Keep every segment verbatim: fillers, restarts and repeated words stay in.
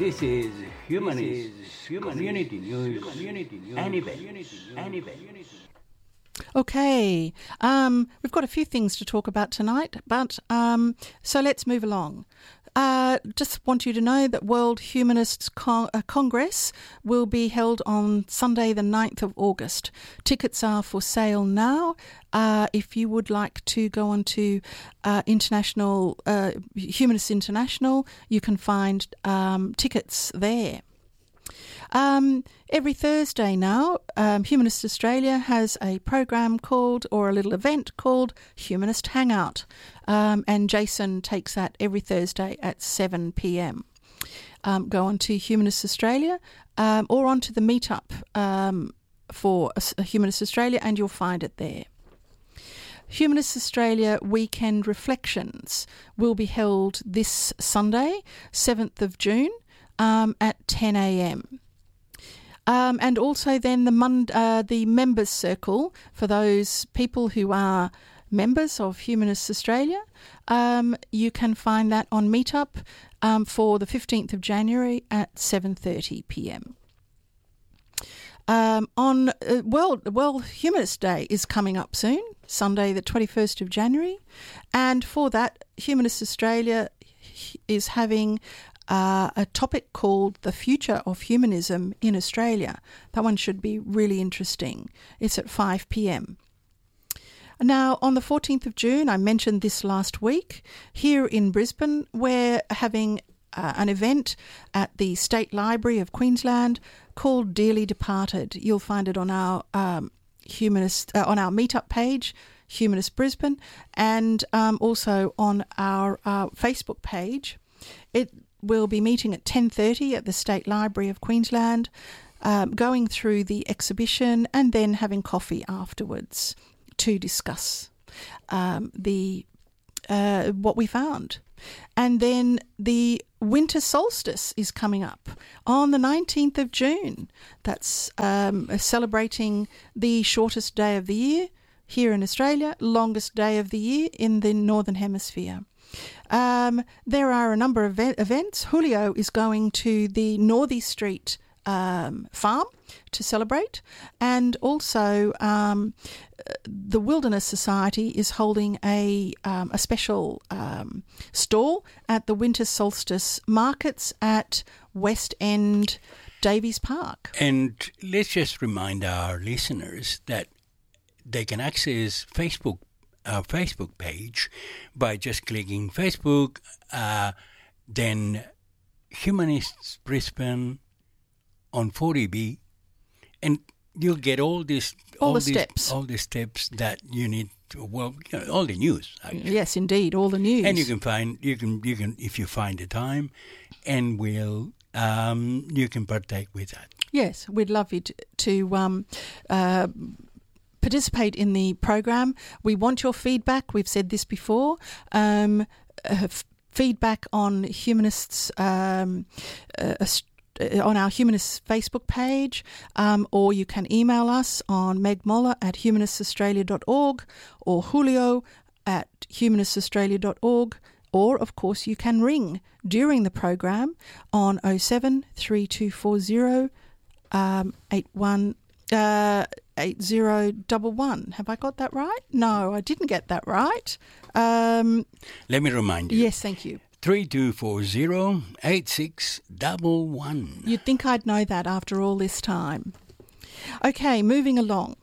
This is Humanist Community News and Events. Okay, um, we've got a few things to talk about tonight, but um, so let's move along. Uh, just want you to know that World Humanists Con- uh, Congress will be held on Sunday the ninth of August. Tickets are for sale now. Uh, if you would like to go on to uh, International uh, Humanists International, you can find um, tickets there. Um, every Thursday now, um, Humanist Australia has a program called, or a little event called Humanist Hangout, um, and Jason takes that every Thursday at seven p.m. Um, go on to Humanist Australia um, or onto the meetup um, for uh, Humanist Australia, and you'll find it there. Humanist Australia Weekend Reflections will be held this Sunday, seventh of June, um, at ten a.m. Um, and also then the Mon- uh, the members circle for those people who are members of Humanists Australia. Um, you can find that on Meetup um, for the fifteenth of January at seven thirty p.m. Um, on uh, World World Humanist Day is coming up soon, Sunday the twenty-first of January, and for that Humanist Australia is having Uh, a topic called The Future of Humanism in Australia. That one should be really interesting. It's at five p.m. Now, on the fourteenth of June, I mentioned this last week, here in Brisbane, we're having uh, an event at the State Library of Queensland called Dearly Departed. You'll find it on our um, humanist uh, on our meetup page, Humanist Brisbane, and um, also on our uh, Facebook page. It We'll be meeting at ten thirty at the State Library of Queensland, um, going through the exhibition and then having coffee afterwards to discuss um, the uh, what we found. And then the winter solstice is coming up on the nineteenth of June. That's um, celebrating the shortest day of the year here in Australia, longest day of the year in the Northern Hemisphere. Um, there are a number of event- events. Julio is going to the Northey Street um, farm to celebrate, and also um, the Wilderness Society is holding a um, a special um, stall at the Winter Solstice Markets at West End Davies Park. And let's just remind our listeners that they can access Facebook our Facebook page by just clicking Facebook, uh, then Humanists Brisbane on forty B, and you'll get all this, all, all the these, steps, all the steps that you need to, well, you know, all the news. Actually. Yes, indeed, all the news. And you can find you can you can if you find the time, and we'll um, you can partake with that. Yes, we'd love you to. to um, uh, participate in the program. We want your feedback. We've said this before. Um, uh, f- feedback on humanists, um, uh, uh, on our Humanists Facebook page, um, or you can email us on Meg Moller at humanists australia dot org or Julio at humanists australia dot org, or of course you can ring during the program on oh seven three two four zero um, eight one uh, eight zero one one. Have I got that right? No, I didn't get that right. Um, Let me remind you. Yes, thank you. three two four zero eight six one one. You'd think I'd know that after all this time. Okay, moving along.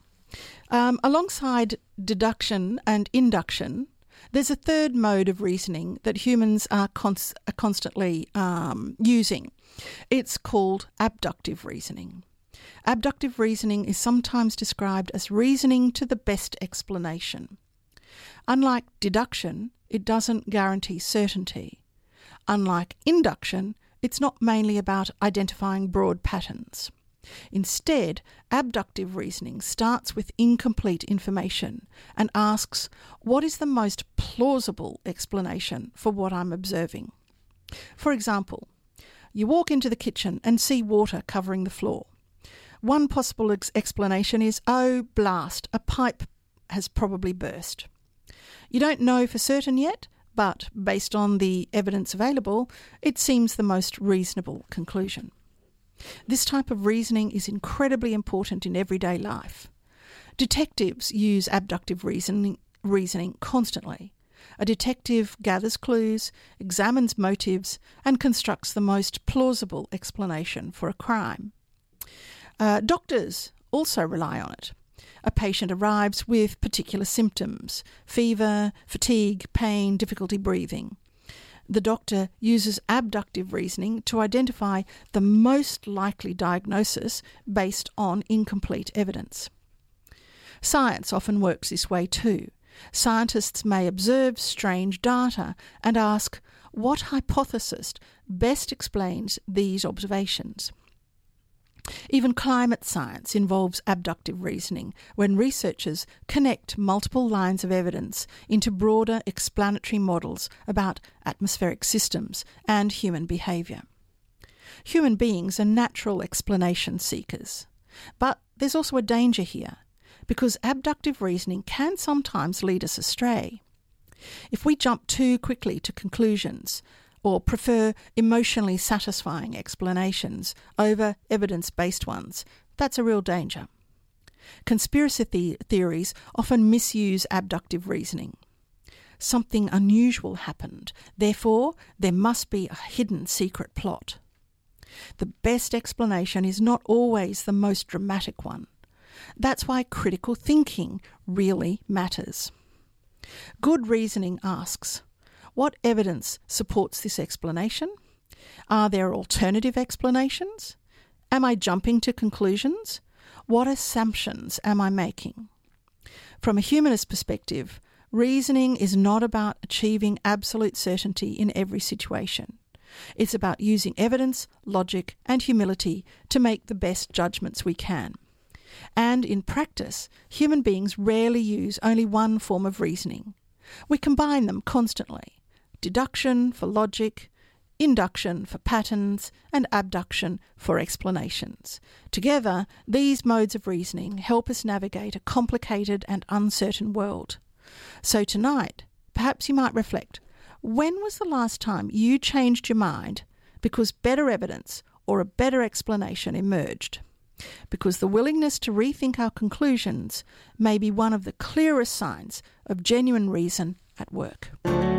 Um, alongside deduction and induction, there's a third mode of reasoning that humans are, cons- are constantly um, using. It's called abductive reasoning. Abductive reasoning is sometimes described as reasoning to the best explanation. Unlike deduction, it doesn't guarantee certainty. Unlike induction, it's not mainly about identifying broad patterns. Instead, abductive reasoning starts with incomplete information and asks, what is the most plausible explanation for what I'm observing? For example, you walk into the kitchen and see water covering the floor. One possible ex- explanation is, oh, blast, a pipe has probably burst. You don't know for certain yet, but based on the evidence available, it seems the most reasonable conclusion. This type of reasoning is incredibly important in everyday life. Detectives use abductive reasoning, reasoning constantly. A detective gathers clues, examines motives, and constructs the most plausible explanation for a crime. Uh, doctors also rely on it. A patient arrives with particular symptoms: fever, fatigue, pain, difficulty breathing. The doctor uses abductive reasoning to identify the most likely diagnosis based on incomplete evidence. Science often works this way too. Scientists may observe strange data and ask, what hypothesis best explains these observations? Even climate science involves abductive reasoning when researchers connect multiple lines of evidence into broader explanatory models about atmospheric systems and human behaviour. Human beings are natural explanation seekers. But there's also a danger here, because abductive reasoning can sometimes lead us astray. If we jump too quickly to conclusions, or prefer emotionally satisfying explanations over evidence-based ones, that's a real danger. Conspiracy the- theories often misuse abductive reasoning. Something unusual happened, therefore there must be a hidden secret plot. The best explanation is not always the most dramatic one. That's why critical thinking really matters. Good reasoning asks, what evidence supports this explanation? Are there alternative explanations? Am I jumping to conclusions? What assumptions am I making? From a humanist perspective, reasoning is not about achieving absolute certainty in every situation. It's about using evidence, logic, and humility to make the best judgments we can. And in practice, human beings rarely use only one form of reasoning. We combine them constantly. Deduction for logic, induction for patterns, and abduction for explanations. Together, these modes of reasoning help us navigate a complicated and uncertain world. So tonight, perhaps you might reflect, when was the last time you changed your mind because better evidence or a better explanation emerged? Because the willingness to rethink our conclusions may be one of the clearest signs of genuine reason at work.